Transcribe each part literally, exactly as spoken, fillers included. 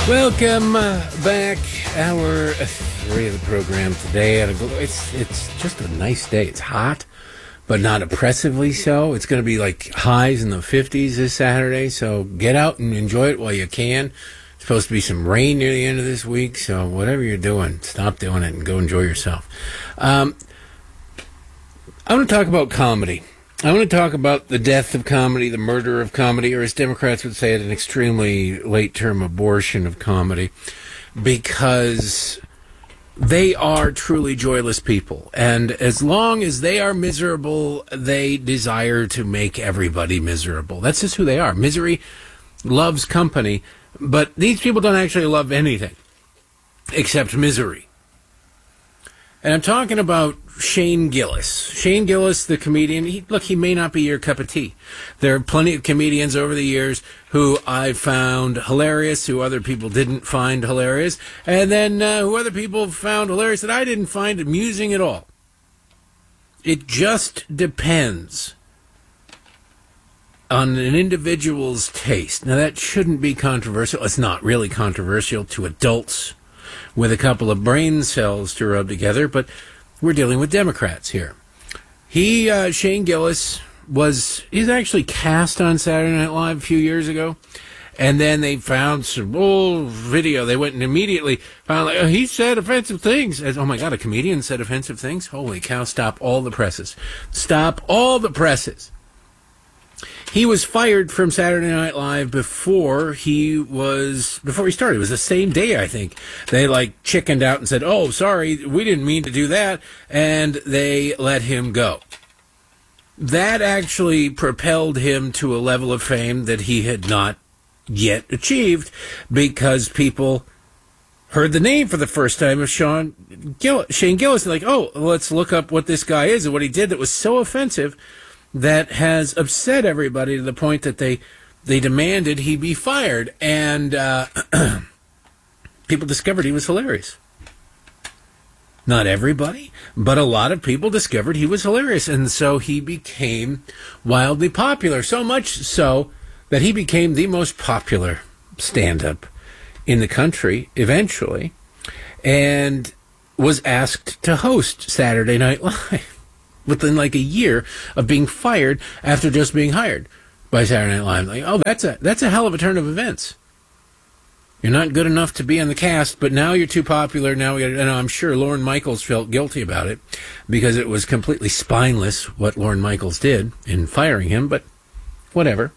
Welcome uh, back. Hour three of the program today. At a, it's it's just a nice day. It's hot, but not oppressively so. It's going to be like highs in the fifties this Saturday, so get out and enjoy it while you can. It's supposed to be some rain near the end of this week, so whatever you're doing, stop doing it and go enjoy yourself. Um, I want to talk about comedy. I want to talk about the death of comedy, the murder of comedy, or as Democrats would say it, an extremely late-term abortion of comedy, because they are truly joyless people. And as long as they are miserable, they desire to make everybody miserable. That's just who they are. Misery loves company, but these people don't actually love anything except misery. And I'm talking about Shane Gillis. Shane Gillis, the comedian, he, look, he may not be your cup of tea. There are plenty of comedians over the years who I found hilarious, who other people didn't find hilarious, and then uh, who other people found hilarious that I didn't find amusing at all. It just depends on an individual's taste. Now, that shouldn't be controversial. It's not really controversial to adults with a couple of brain cells to rub together, but we're dealing with Democrats here. He, uh, Shane Gillis, was, he's actually cast on Saturday Night Live a few years ago, and then they found some old video. They went and immediately found, like, oh, he said offensive things. As, oh my God, a comedian said offensive things? Holy cow, stop all the presses. Stop all the presses. He was fired from Saturday Night Live before he was, before he started. It was the same day, I think. They, like, chickened out and said, oh, sorry, we didn't mean to do that, and they let him go. That actually propelled him to a level of fame that he had not yet achieved, because people heard the name for the first time of Sean Gill- Shane Gillis. Like, oh, let's look up what this guy is and what he did that was so offensive that has upset everybody to the point that they they demanded he be fired. And uh, people discovered he was hilarious. Not everybody, but a lot of people discovered he was hilarious. And so he became wildly popular, so much so that he became the most popular stand-up in the country eventually, and was asked to host Saturday Night Live within like a year of being fired after just being hired by Saturday Night Live. Like, oh, that's a that's a hell of a turn of events. You're not good enough to be on the cast, but now you're too popular. Now, we and I'm sure Lorne Michaels felt guilty about it, because it was completely spineless what Lorne Michaels did in firing him, but whatever.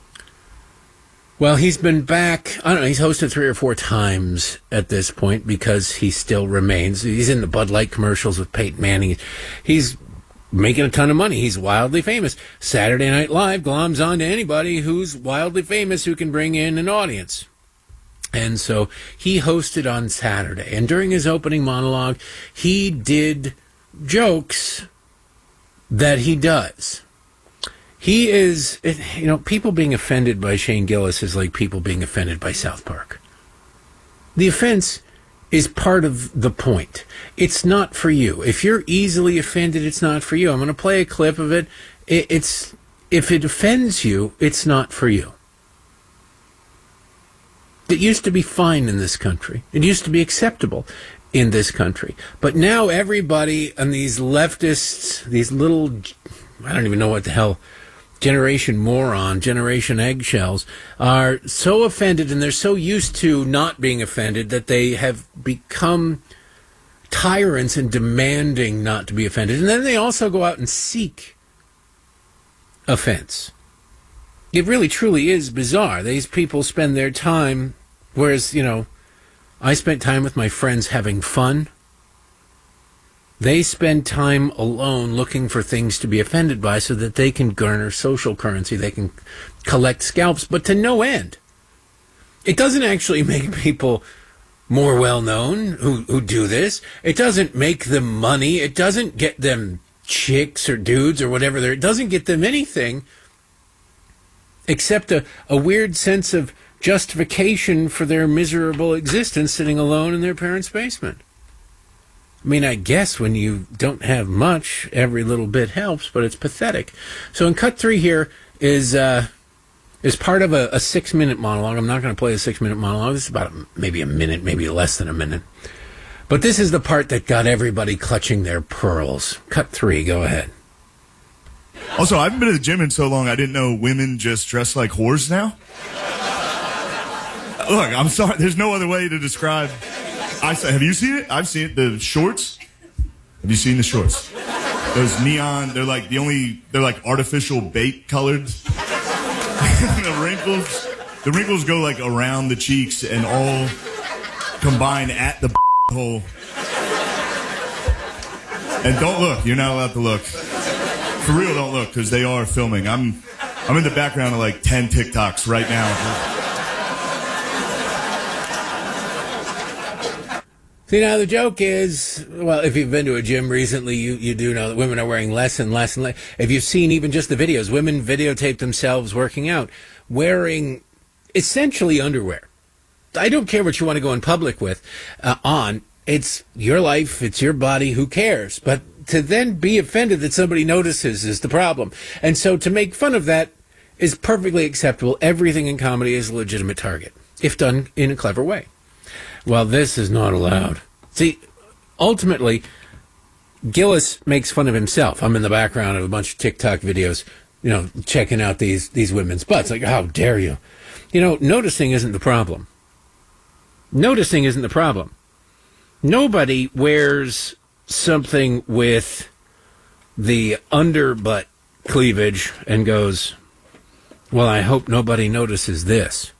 Well, he's been back, I don't know, he's hosted three or four times at this point, because he still remains. He's in the Bud Light commercials with Peyton Manning. He's making a ton of money. He's wildly famous. Saturday Night Live gloms on to anybody who's wildly famous who can bring in an audience. And so he hosted on Saturday. And during his opening monologue, he did jokes that he does. He is, you know, people being offended by Shane Gillis is like people being offended by South Park. The offense is part of the point. It's not for you. If you're easily offended, it's not for you. I'm going to play a clip of it. It's, if it offends you, it's not for you. It used to be fine in this country. It used to be acceptable in this country. But now everybody and these leftists, these little, I don't even know what the hell, Generation Moron, Generation Eggshells, are so offended, and they're so used to not being offended that they have become tyrants and demanding not to be offended. And then they also go out and seek offense. It really, truly is bizarre. These people spend their time, whereas, you know, I spent time with my friends having fun. They spend time alone looking for things to be offended by so that they can garner social currency. They can collect scalps, but to no end. It doesn't actually make people more well-known who, who do this. It doesn't make them money. It doesn't get them chicks or dudes or whatever. It doesn't get them anything except a, a weird sense of justification for their miserable existence sitting alone in their parents' basement. I mean, I guess when you don't have much, every little bit helps, but it's pathetic. So in cut three here is uh, is part of a, a six-minute monologue. I'm not going to play a six-minute monologue. This is about a, maybe a minute, maybe less than a minute. But this is the part that got everybody clutching their pearls. Cut three, go ahead. Also, I haven't been to the gym in so long, I didn't know women just dress like whores now. Look, I'm sorry, there's no other way to describe. I Have you seen it? I've seen it. The shorts. Have you seen the shorts? Those neon, they're like the only, they're like artificial bait colored. The wrinkles, the wrinkles go like around the cheeks and all combine at the hole. And don't look, you're not allowed to look. For real, don't look, because they are filming. I'm, I'm in the background of like ten TikToks right now. See, now the joke is, well, if you've been to a gym recently, you, you do know that women are wearing less and less and less. If you've seen even just the videos, women videotape themselves working out, wearing essentially underwear. I don't care what you want to go in public with, uh, on. It's your life, it's your body, who cares? But to then be offended that somebody notices is the problem. And so to make fun of that is perfectly acceptable. Everything in comedy is a legitimate target, if done in a clever way. Well, this is not allowed. See, ultimately, Gillis makes fun of himself. I'm in the background of a bunch of TikTok videos, you know, checking out these, these women's butts. Like, how dare you? You know, noticing isn't the problem. Noticing isn't the problem. Nobody wears something with the underbutt cleavage and goes, well, I hope nobody notices this.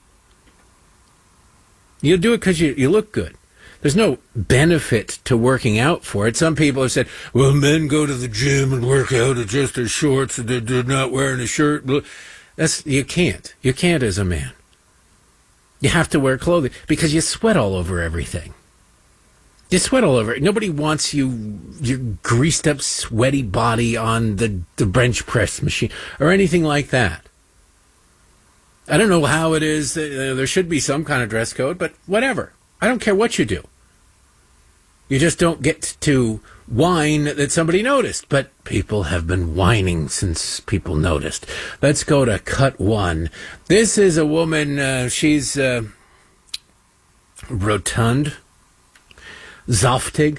You do it because you, you look good. There's no benefit to working out for it. Some people have said, well, men go to the gym and work out in just their shorts and they're not wearing a shirt. That's, you can't. You can't as a man. You have to wear clothing because you sweat all over everything. You sweat all over it. Nobody wants you, your greased up, sweaty body on the, the bench press machine or anything like that. I don't know how it is. Uh, there should be some kind of dress code, but whatever. I don't care what you do. You just don't get to whine that somebody noticed. But people have been whining since people noticed. Let's go to cut one. This is a woman. Uh, she's uh, rotund, zoftig.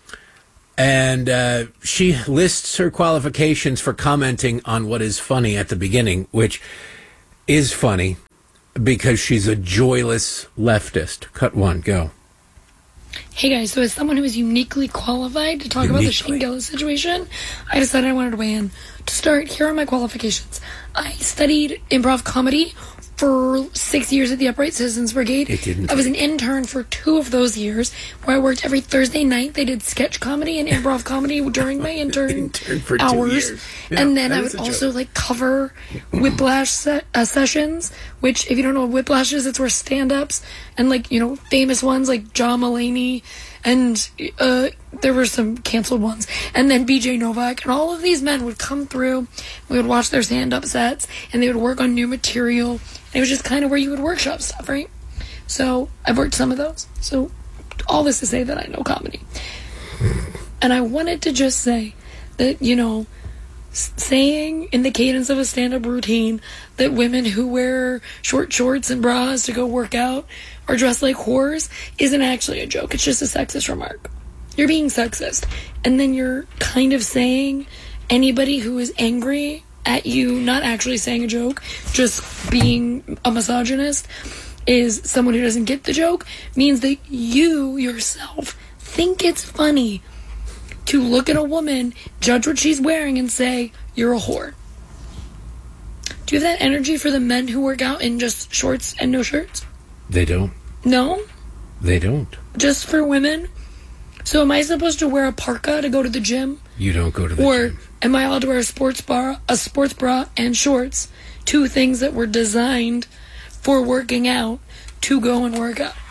And uh, she lists her qualifications for commenting on what is funny at the beginning, which is funny because she's a joyless leftist. Cut one, go. Hey guys, so as someone who is uniquely qualified to talk uniquely. about the Shane Gillis situation, I decided I wanted to weigh in. To start, here are my qualifications. I studied improv comedy for six years at the Upright Citizens Brigade. It didn't I was an intern for two of those years, where I worked every Thursday night. They did sketch comedy and improv comedy during my intern, intern for hours. Two years. Yeah, and then I would also joke. like cover Whiplash se- uh, sessions, which, if you don't know what Whiplash is, it's where stand-ups and, like, you know, famous ones like John Mulaney, and uh, there were some canceled ones, and then B J Novak, and all of these men would come through. We would watch their stand-up sets, and they would work on new material. It was just kind of where you would workshop stuff, right? So I've worked some of those. So all this to say that I know comedy. And I wanted to just say that, you know, saying in the cadence of a stand-up routine that women who wear short shorts and bras to go work out are dressed like whores isn't actually a joke. It's just a sexist remark. You're being sexist. And then you're kind of saying anybody who is angry at you not actually saying a joke, just being a misogynist, is someone who doesn't get the joke, means that you yourself think it's funny to look at a woman, judge what she's wearing, and say, you're a whore. Do you have that energy for the men who work out in just shorts and no shirts? They don't. No? They don't. Just for women? So am I supposed to wear a parka to go to the gym? You don't go to the or gym. Or am I allowed to wear a sports bra, a sports bra and shorts? Two things that were designed for working out to go and work out.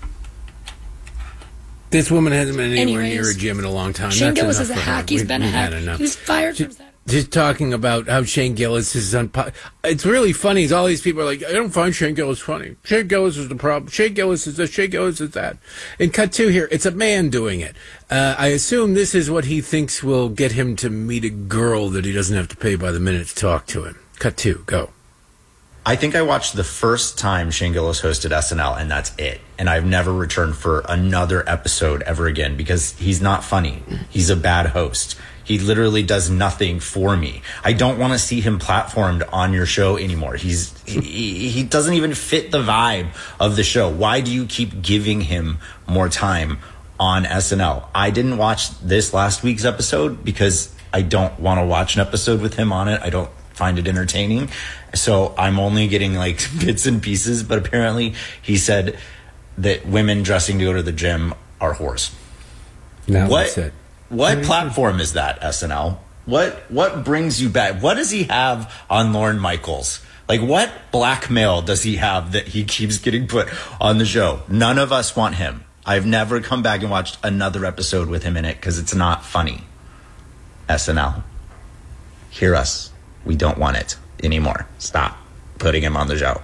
This woman hasn't been anywhere Anyways, near a gym in a long time. Shane That's Gillis enough is a for hack. her. He's We've, been a we've hack. had enough. He was fired she, from that. Just talking about how Shane Gillis is unpo- It's really funny. Is all these people are like, I don't find Shane Gillis funny. Shane Gillis is the problem. Shane Gillis is this. Shane Gillis is that. In cut two here, it's a man doing it. Uh, I assume this is what he thinks will get him to meet a girl that he doesn't have to pay by the minute to talk to him. Cut two, go. I think I watched the first time Shane Gillis hosted S N L, and that's it. And I've never returned for another episode ever again because he's not funny. He's a bad host. He literally does nothing for me. I don't want to see him platformed on your show anymore. He's he, he doesn't even fit the vibe of the show. Why do you keep giving him more time on S N L? I didn't watch this last week's episode because I don't want to watch an episode with him on it. I don't find it entertaining. So I'm only getting like bits and pieces, but apparently he said that women dressing to go to the gym are whores. No, what that's it. What platform is that, S N L? What what brings you back? What does he have on Lorne Michaels? Like, what blackmail does he have that he keeps getting put on the show? None of us want him. I've never come back and watched another episode with him in it because it's not funny. S N L, hear us. We don't want it anymore. Stop putting him on the show.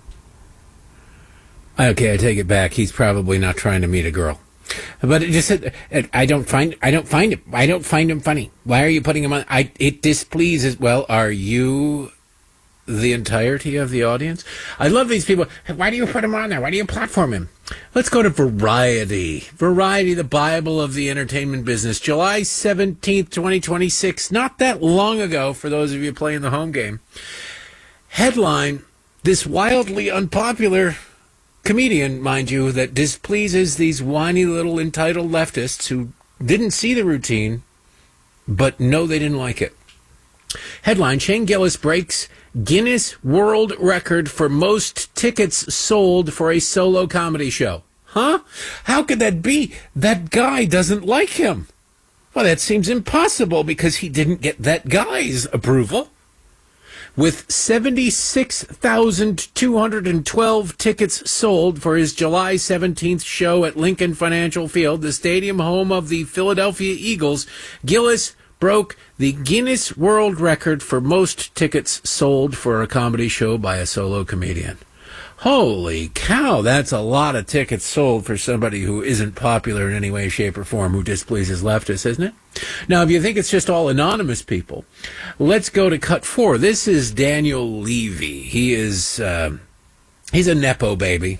Okay, I take it back. He's probably not trying to meet a girl. But it just I don't find I don't find it I don't find him funny. Why are you putting him on? I it displeases. Well, are you the entirety of the audience? I love these people. Why do you put him on there? Why do you platform him? Let's go to Variety. Variety, the Bible of the entertainment business. July seventeenth, twenty twenty-six. Not that long ago for those of you playing the home game. Headline: this wildly unpopular comedian, mind you, that displeases these whiny little entitled leftists who didn't see the routine, but know they didn't like it. Headline: Shane Gillis breaks Guinness World Record for most tickets sold for a solo comedy show. Huh? How could that be? That guy doesn't like him. Well, that seems impossible because he didn't get that guy's approval. With seventy-six thousand two hundred twelve tickets sold for his July seventeenth show at Lincoln Financial Field, the stadium home of the Philadelphia Eagles, Gillis broke the Guinness World Record for most tickets sold for a comedy show by a solo comedian. Holy cow, that's a lot of tickets sold for somebody who isn't popular in any way, shape, or form, who displeases leftists, isn't it? Now, if you think it's just all anonymous people, let's go to cut four. This is Daniel Levy. He is, uh, he's a Nepo baby.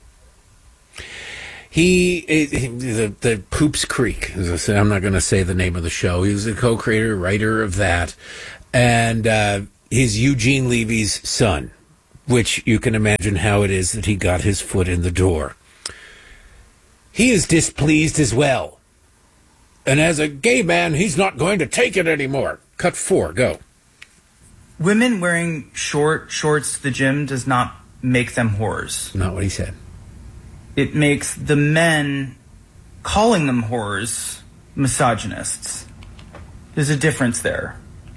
He, he the, the Poops Creek, as I say, I'm not going to say the name of the show. He was the co-creator, writer of that. And uh, he's Eugene Levy's son, which you can imagine how it is that he got his foot in the door. He is displeased as well. And as a gay man, he's not going to take it anymore. Cut four, go. Women wearing short shorts to the gym does not make them whores. Not what he said. It makes the men calling them whores misogynists. There's a difference there.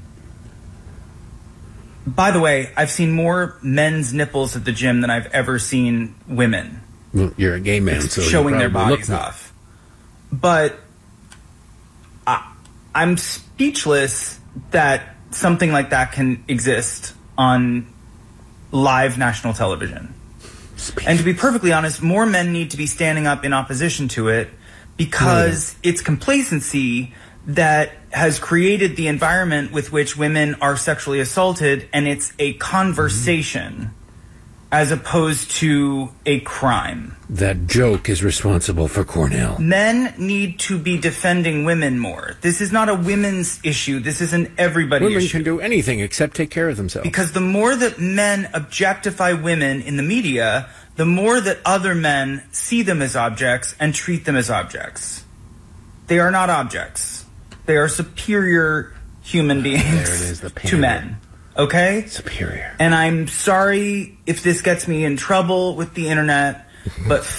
By the way, I've seen more men's nipples at the gym than I've ever seen women. Well, you're a gay man, so showing their bodies off. But I, I'm speechless that something like that can exist on live national television. Speechless. And to be perfectly honest, more men need to be standing up in opposition to it because yeah. it's complacency that has created the environment with which women are sexually assaulted, and it's a conversation mm-hmm. as opposed to a crime. That joke is responsible for Cornell. Men need to be defending women more. This is not a women's issue. This is an everybody women issue. Women can do anything except take care of themselves. Because the more that men objectify women in the media, the more that other men see them as objects and treat them as objects. They are not objects. They are superior human beings there it is, the to men. Okay? Superior. And I'm sorry if this gets me in trouble with the internet, but f-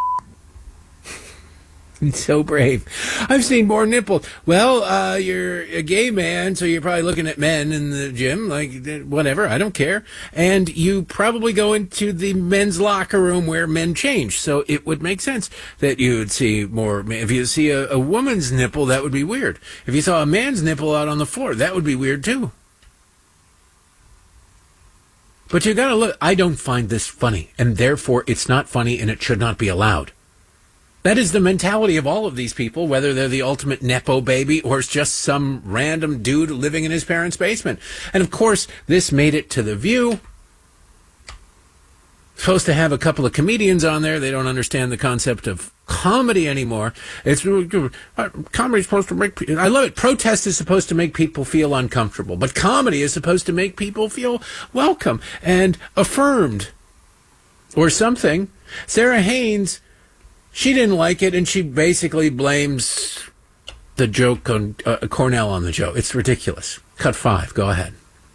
It's so brave. I've seen more nipples. Well, uh, you're a gay man, so you're probably looking at men in the gym, like, whatever, I don't care. And you probably go into the men's locker room where men change, so it would make sense that you would see more. If you see a, a woman's nipple, that would be weird. If you saw a man's nipple out on the floor, that would be weird, too. But you gotta look, I don't find this funny, and therefore it's not funny and it should not be allowed. That is the mentality of all of these people, whether they're the ultimate Nepo baby or it's just some random dude living in his parents' basement. And, of course, this made it to The View. supposed to have a couple of comedians on there. They don't understand the concept of comedy anymore. It's uh, comedy is supposed to make. I love it. Protest is supposed to make people feel uncomfortable, but comedy is supposed to make people feel welcome and affirmed, or something. Sarah Haynes, she didn't like it, and she basically blames the joke on uh, Cornell on the joke. It's ridiculous. Cut five. Go ahead.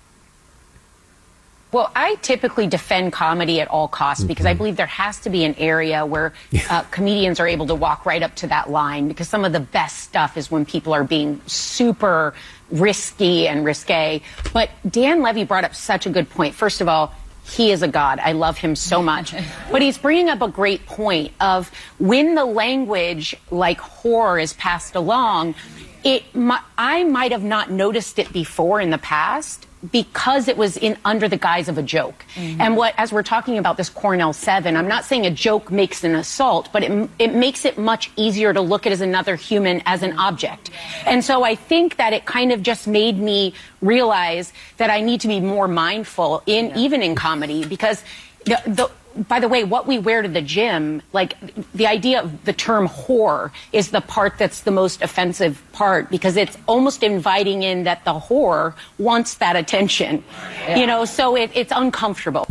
Well, I typically defend comedy at all costs because I believe there has to be an area where uh, comedians are able to walk right up to that line, because some of the best stuff is when people are being super risky and risque. But Dan Levy brought up such a good point. First of all, he is a god. I love him so much. But he's bringing up a great point of when the language like horror is passed along, it I might have not noticed it before in the past, because it was in under the guise of a joke. Mm-hmm. And what, as we're talking about this Cornell seven, I'm not saying a joke makes an assault, but it, it makes it much easier to look at as another human, as an object. And so I think that it kind of just made me realize that I need to be more mindful in, yeah. even in comedy, because the, the by the way, what we wear to the gym, like the idea of the term whore is the part that's the most offensive part, because it's almost inviting in that the whore wants that attention, yeah. you know, so it, it's uncomfortable.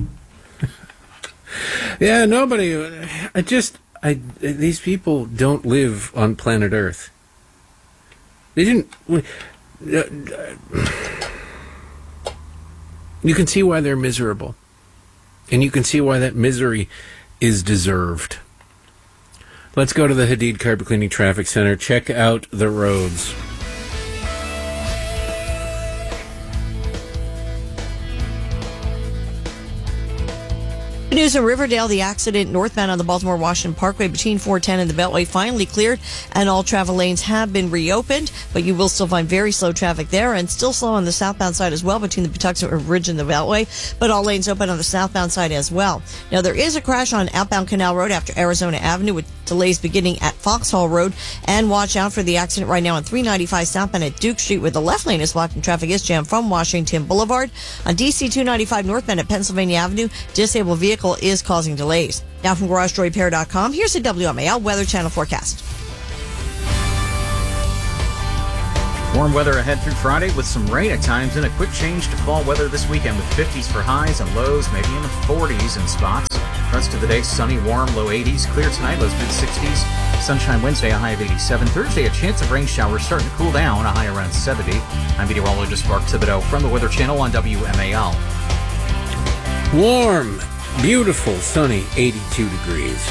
Yeah, nobody, I just, I, these people don't live on planet Earth. They didn't, you can see why they're miserable. And you can see why that misery is deserved. Let's go to the Hadid Carpet Cleaning Traffic Center. Check out the roads. News in Riverdale, the accident northbound on the Baltimore-Washington Parkway between four ten and the Beltway finally cleared, and all travel lanes have been reopened, but you will still find very slow traffic there, and still slow on the southbound side as well between the Patuxent Ridge and the Beltway, but all lanes open on the southbound side as well. Now, there is a crash on outbound Canal Road after Arizona Avenue, with delays beginning at Foxhall Road, and watch out for the accident right now on three ninety-five southbound at Duke Street, where the left lane is blocked and traffic is jammed from Washington Boulevard. On D C two ninety-five northbound at Pennsylvania Avenue, disabled vehicle is causing delays. Now from Garage Door Repair dot com, here's the W M A L Weather Channel forecast. Warm weather ahead through Friday with some rain at times, and a quick change to fall weather this weekend with fifties for highs and lows, maybe in the forties in spots. Rest of the day, sunny, warm, low eighties. Clear tonight, lows mid-sixties. Sunshine Wednesday, a high of eighty-seven. Thursday, a chance of rain showers starting to cool down, a high around seventy. I'm meteorologist Mark Thibodeau from the Weather Channel on W M A L. Warm, beautiful, sunny, eighty-two degrees.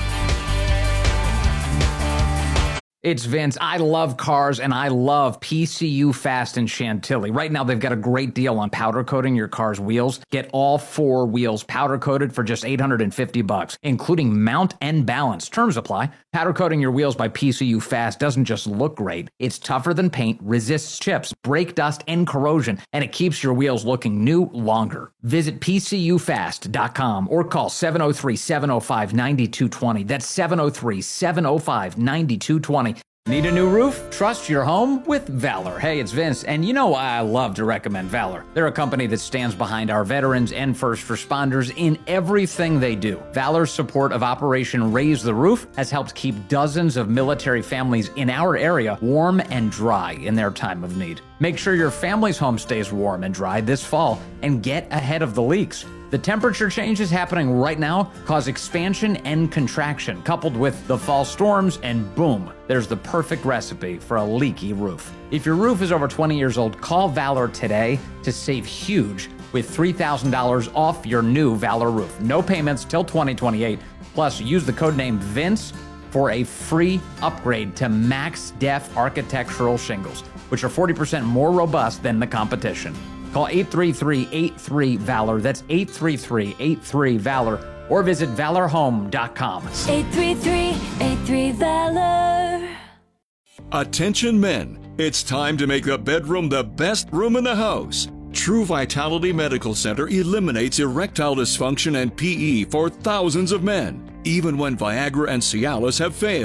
It's Vince. I love cars, and I love P C U Fast in Chantilly. Right now, they've got a great deal on powder coating your car's wheels. Get all four wheels powder coated for just eight hundred fifty bucks, including mount and balance. Terms apply. Powder coating your wheels by P C U Fast doesn't just look great. It's tougher than paint, resists chips, brake dust, and corrosion, and it keeps your wheels looking new longer. Visit P C U fast dot com or call seven oh three, seven oh five, nine two two oh. That's seven oh three, seven oh five, nine two two oh. Need a new roof? Trust your home with Valor. Hey, it's Vince, and you know I love to recommend Valor. They're a company that stands behind our veterans and first responders in everything they do. Valor's support of Operation Raise the Roof has helped keep dozens of military families in our area warm and dry in their time of need. Make sure your family's home stays warm and dry this fall and get ahead of the leaks. The temperature changes happening right now cause expansion and contraction, coupled with the fall storms, and boom, there's the perfect recipe for a leaky roof. If your roof is over twenty years old, call Valor today to save huge with three thousand dollars off your new Valor roof. No payments till twenty twenty-eight. Plus, use the code name Vince for a free upgrade to Max Def architectural shingles, which are forty percent more robust than the competition. Call eight three three, eight three, VALOR. That's eight three three, eight three, VALOR. Or visit valor home dot com. eight three three, eight three, VALOR. Attention men, it's time to make the bedroom the best room in the house. True Vitality Medical Center eliminates erectile dysfunction and P E for thousands of men, even when Viagra and Cialis have failed.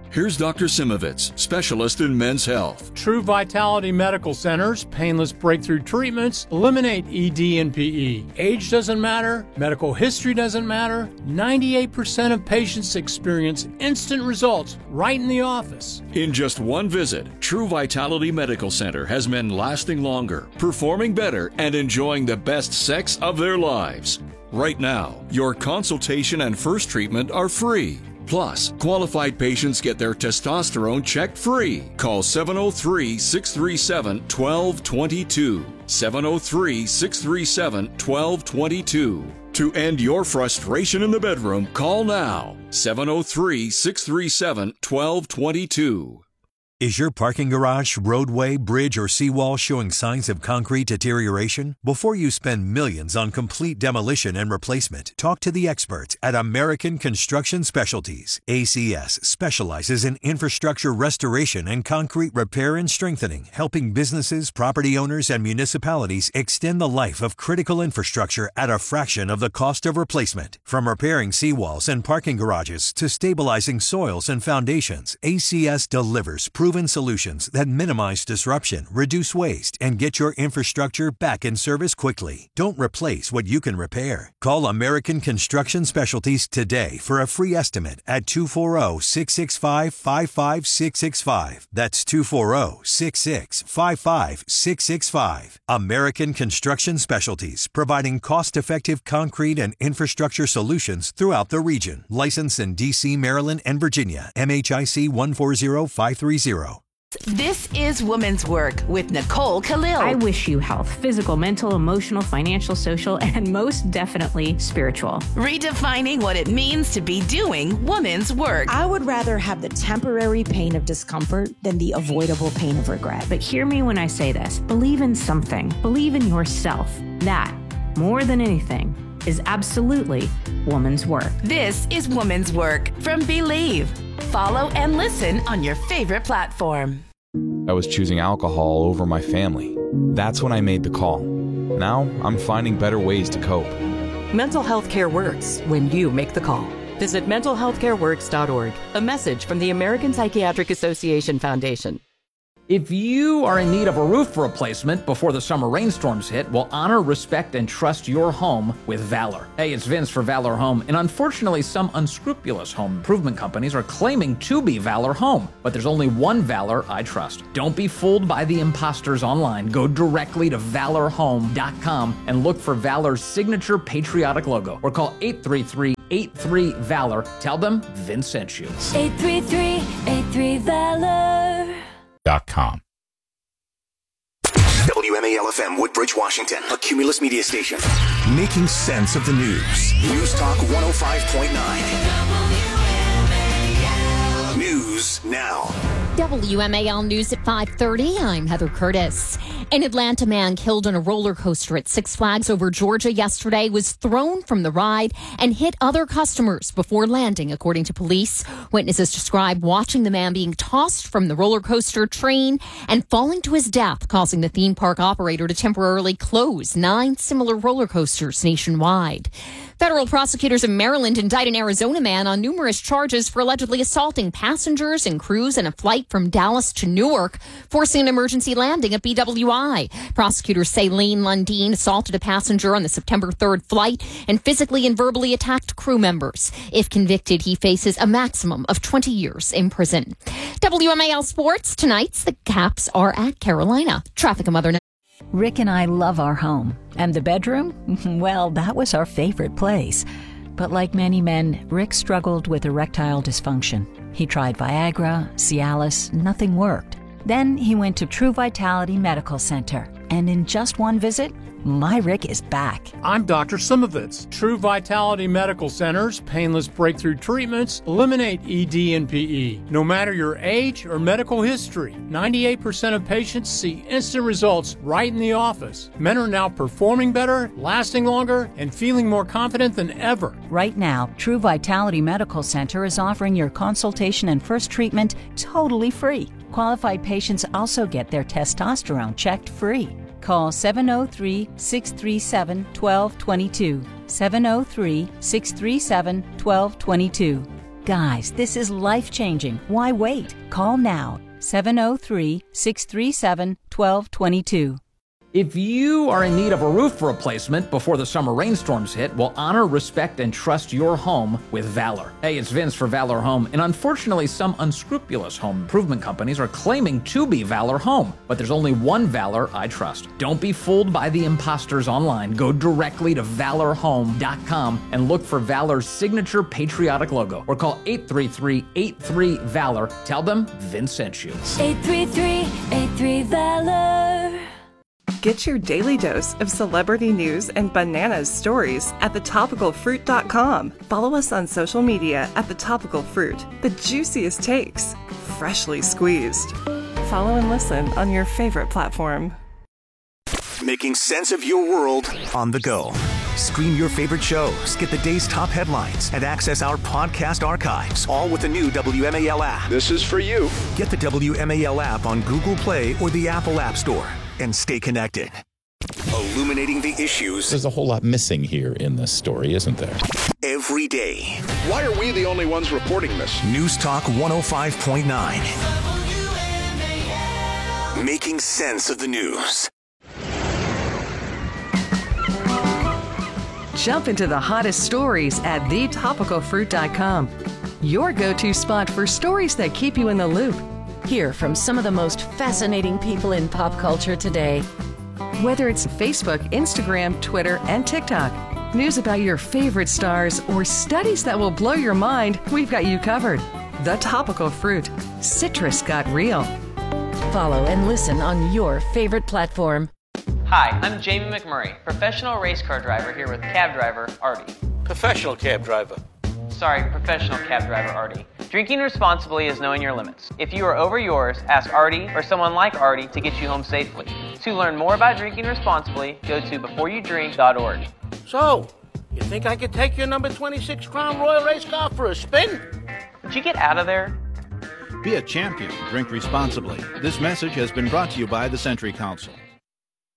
Here's Doctor Simovitz, specialist in men's health. True Vitality Medical Center's painless breakthrough treatments eliminate E D and P E. Age doesn't matter, medical history doesn't matter. ninety-eight percent of patients experience instant results right in the office. In just one visit, True Vitality Medical Center has men lasting longer, performing better, and enjoying the best sex of their lives. Right now, your consultation and first treatment are free. Plus, qualified patients get their testosterone checked free. Call seven oh three, six three seven, one two two two. seven oh three, six three seven, one two two two. To end your frustration in the bedroom, call now. seven oh three, six three seven, one two two two. Is your parking garage, roadway, bridge, or seawall showing signs of concrete deterioration? Before you spend millions on complete demolition and replacement, talk to the experts at American Construction Specialties. A C S specializes in infrastructure restoration and concrete repair and strengthening, helping businesses, property owners, and municipalities extend the life of critical infrastructure at a fraction of the cost of replacement. From repairing seawalls and parking garages to stabilizing soils and foundations, A C S delivers proven solutions that minimize disruption, reduce waste, and get your infrastructure back in service quickly. Don't replace what you can repair. Call American Construction Specialties today for a free estimate at two four zero, six six five, five five six six five. That's two four zero, six six five five six six five. American Construction Specialties, providing cost-effective concrete and infrastructure solutions throughout the region. Licensed in D C, Maryland, and Virginia. M H I C one four zero five three zero. This is Women's Work with Nicole Khalil. I wish you health, physical, mental, emotional, financial, social, and most definitely spiritual. Redefining what it means to be doing women's work. I would rather have the temporary pain of discomfort than the avoidable pain of regret. But hear me when I say this. Believe in something. Believe in yourself. That, more than anything, is absolutely woman's work. This is Woman's Work from Believe. Follow and listen on your favorite platform. I was choosing alcohol over my family. That's when I made the call. Now I'm finding better ways to cope. Mental health care works when you make the call. Visit mental health care works dot org. A message from the American Psychiatric Association Foundation. If you are in need of a roof replacement before the summer rainstorms hit, well, honor, respect, and trust your home with Valor. Hey, it's Vince for Valor Home, and unfortunately, some unscrupulous home improvement companies are claiming to be Valor Home, but there's only one Valor I trust. Don't be fooled by the imposters online. Go directly to valor home dot com and look for Valor's signature patriotic logo, or call eight three three, eight three, VALOR. Tell them Vince sent you. eight three three, eight three, VALOR. Dot com. W M A L F M, Woodbridge, Washington, a Cumulus media station. Making sense of the news. News Talk one oh five point nine. News now. W M A L News at five thirty. I'm Heather Curtis. An Atlanta man killed on a roller coaster at Six Flags over Georgia yesterday was thrown from the ride and hit other customers before landing, according to police. Witnesses describe watching the man being tossed from the roller coaster train and falling to his death, causing the theme park operator to temporarily close nine similar roller coasters nationwide. Federal prosecutors in Maryland indict an Arizona man on numerous charges for allegedly assaulting passengers and crews in a flight from Dallas to Newark, forcing an emergency landing at B W I. Prosecutors say Lane Lundeen assaulted a passenger on the September third flight and physically and verbally attacked crew members. If convicted, he faces a maximum of twenty years in prison. W M A L Sports, tonight's the Caps are at Carolina. Traffic and Mother. Rick and I love our home. And the bedroom? Well, that was our favorite place. But like many men, Rick struggled with erectile dysfunction. He tried Viagra, Cialis, nothing worked. Then he went to True Vitality Medical Center. And in just one visit, my Rick is back. I'm Doctor Simovitz. True Vitality Medical Center's painless breakthrough treatments eliminate E D and P E. No matter your age or medical history, ninety-eight percent of patients see instant results right in the office. Men are now performing better, lasting longer, and feeling more confident than ever. Right now, True Vitality Medical Center is offering your consultation and first treatment totally free. Qualified patients also get their testosterone checked free. Call seven oh three, six three seven, one two two two, seven oh three, six three seven, one two two two. Guys, this is life-changing. Why wait? Call now. seven oh three, six three seven, one two two two. If you are in need of a roof replacement before the summer rainstorms hit, well, honor, respect, and trust your home with Valor. Hey, it's Vince for Valor Home, and unfortunately, some unscrupulous home improvement companies are claiming to be Valor Home, but there's only one Valor I trust. Don't be fooled by the imposters online. Go directly to valor home dot com and look for Valor's signature patriotic logo, or call eight three three, eight three, VALOR. Tell them Vince sent you. eight three three, eight three, VALOR. Get your daily dose of celebrity news and bananas stories at the topical fruit dot com. Follow us on social media at The Topical Fruit. The juiciest takes, freshly squeezed. Follow and listen on your favorite platform. Making sense of your world on the go. Stream your favorite shows, get the day's top headlines, and access our podcast archives, all with the new W M A L app. This is for you. Get the W M A L app on Google Play or the Apple App Store and stay connected. Illuminating the issues. There's a whole lot missing here in this story, isn't there? Every day. Why are we the only ones reporting this? News Talk one oh five point nine. Making sense of the news. Jump into the hottest stories at the topical fruit dot com. Your go-to spot for stories that keep you in the loop. Hear from some of the most fascinating people in pop culture today. Whether it's Facebook, Instagram, Twitter, and TikTok, news about your favorite stars, or studies that will blow your mind, we've got you covered. The Topical Fruit. Citrus got real. Follow and listen on your favorite platform. Hi, I'm Jamie McMurray, professional race car driver here with cab driver Artie. Professional cab driver. Sorry, professional cab driver Artie. Drinking responsibly is knowing your limits. If you are over yours, ask Artie or someone like Artie to get you home safely. To learn more about drinking responsibly, go to before you drink dot org. So, you think I could take your number twenty-six Crown Royal race car for a spin? Would you get out of there? Be a champion. Drink responsibly. This message has been brought to you by the Century Council.